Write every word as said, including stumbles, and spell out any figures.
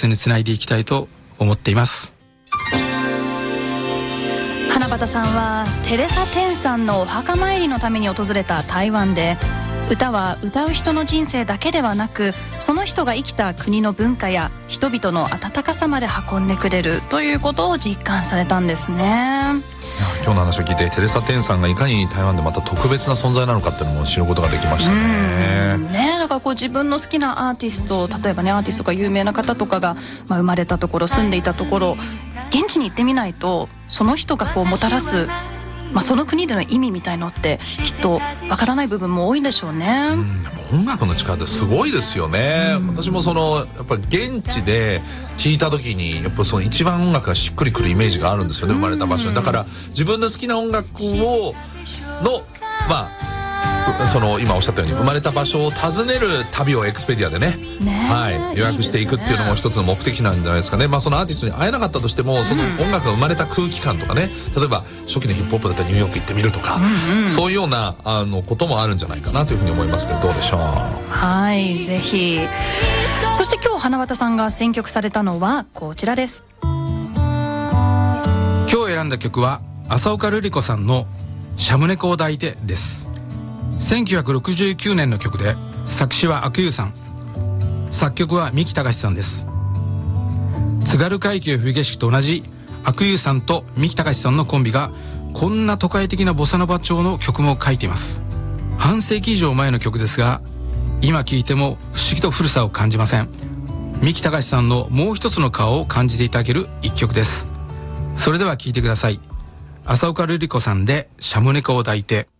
切につないでいきたいと思っています。 花畑さんはテレサ・テンさんのお墓参りのために訪れた台湾で、歌は歌う人の人生だけではなく、その人が生きた国の文化や人々の温かさまで運んでくれるということを実感されたんですね。 今日の話を聞いて、テレサ・テンさんがいかに台湾でまた特別な存在なのかっていうのも知ることができましたね。 ね、だからこう自分の好きなアーティスト、例えばねアーティストが有名な方とかが、まあ、生まれたところ、住んでいたところ、現地に行ってみないとその人がこうもたらす、まあ、その国での意味みたいのってきっとわからない部分も多いんでしょうね。 うん、やっぱ音楽の力ってすごいですよね。うん、私もそのやっぱり現地で聴いた時にやっぱその一番音楽がしっくりくるイメージがあるんですよね、生まれた場所に。だから自分の好きな音楽をのまあその今おっしゃったように生まれた場所を訪ねる旅をエクスペディアで ね, ねはい、予約していくっていうのも一つの目的なんじゃないですかね。まあ、そのアーティストに会えなかったとしても、その音楽が生まれた空気感とかね、例えば初期のヒップホップだったらニューヨーク行ってみるとか、うんうん、そういうようなあのこともあるんじゃないかなというふうに思いますけど、どうでしょう。 はい、ぜひ。そして今日花畑さんが選曲されたのはこちらです。 今日選んだ曲は浅岡瑠璃子さんのシャムネコを抱いてです。せんきゅうひゃくろくじゅうきゅうねんの曲で、作詞は阿久悠さん、作曲は三木隆さんです。津軽海峡冬景色と同じ阿久悠さんと三木隆さんのコンビがこんな都会的なボサノバ調の曲も書いています。半世紀以上前の曲ですが、今聴いても不思議と古さを感じません。三木隆さんのもう一つの顔を感じていただける一曲です。それでは聴いてください。浅岡瑠璃子さんでシャムネコを抱いて。